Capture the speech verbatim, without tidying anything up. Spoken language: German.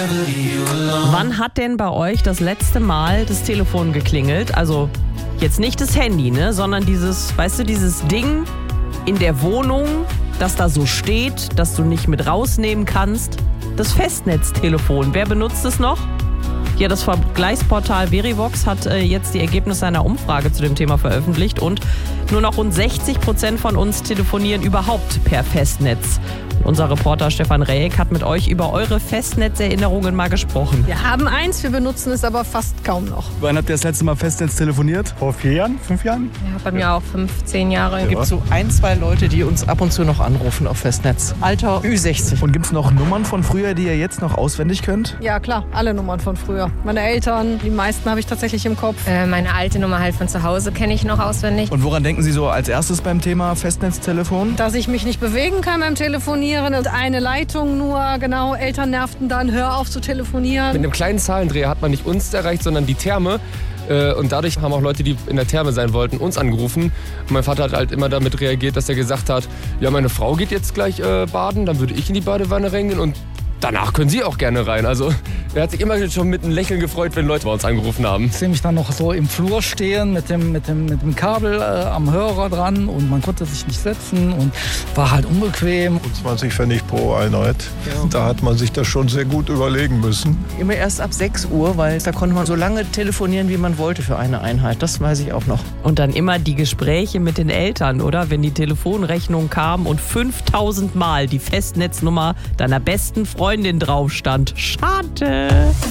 Wann hat denn bei euch das letzte Mal das Telefon geklingelt? Also jetzt nicht das Handy, ne, sondern dieses, weißt du, dieses Ding in der Wohnung, das da so steht, das du nicht mit rausnehmen kannst. Das Festnetztelefon. Wer benutzt es noch? Ja, das Vergleichsportal Verivox hat äh, jetzt die Ergebnisse einer Umfrage zu dem Thema veröffentlicht und nur noch rund sechzig Prozent von uns telefonieren überhaupt per Festnetz. Unser Reporter Stefan Rehek hat mit euch über eure Festnetzerinnerungen mal gesprochen. Wir haben eins, wir benutzen es aber fast kaum noch. Wann habt ihr das letzte Mal Festnetz telefoniert? Vor vier Jahren, fünf Jahren? Ja, bei mir auch fünf, zehn Jahre. Es gibt so ein, zwei Leute, die uns ab und zu noch anrufen auf Festnetz. Alter Ü sechzig. Und gibt es noch Nummern von früher, die ihr jetzt noch auswendig könnt? Ja klar, alle Nummern von früher. Meine Eltern, die meisten habe ich tatsächlich im Kopf. Äh, meine alte Nummer halt von zu Hause kenne ich noch auswendig. Und woran denken Sie so als erstes beim Thema Festnetztelefon? Dass ich mich nicht bewegen kann beim Telefonieren und eine Leitung nur, genau, Eltern nervten dann, hör auf zu telefonieren. Mit einem kleinen Zahlendreher hat man nicht uns erreicht, sondern die Therme. Und dadurch haben auch Leute, die in der Therme sein wollten, uns angerufen. Und mein Vater hat halt immer damit reagiert, dass er gesagt hat, ja, meine Frau geht jetzt gleich äh, baden, dann würde ich in die Badewanne reingehen und danach können Sie auch gerne rein. Also er hat sich immer schon mit einem Lächeln gefreut, wenn Leute bei uns angerufen haben. Ich sehe mich dann noch so im Flur stehen mit dem, mit dem, mit dem Kabel äh, am Hörer dran und man konnte sich nicht setzen und war halt unbequem. zwanzig Pfennig pro Einheit. Ja. Da hat man sich das schon sehr gut überlegen müssen. Immer erst ab sechs Uhr, weil da konnte man so lange telefonieren, wie man wollte für eine Einheit. Das weiß ich auch noch. Und dann immer die Gespräche mit den Eltern, oder? Wenn die Telefonrechnung kam und fünftausend Mal die Festnetznummer deiner besten Freundin drauf stand. Schade.